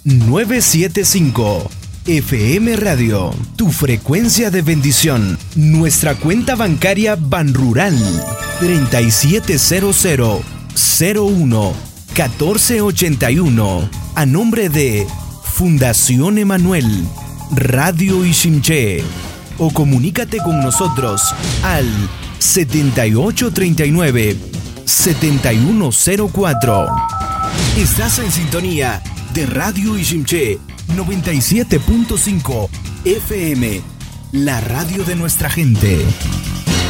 975. FM Radio, tu frecuencia de bendición. Nuestra cuenta bancaria Banrural 3700011481. A nombre de Fundación Emanuel, Radio Ishimché. O comunícate con nosotros al 7839-7104. Estás en sintonía de Radio Ishimché 97.5 FM, la radio de nuestra gente.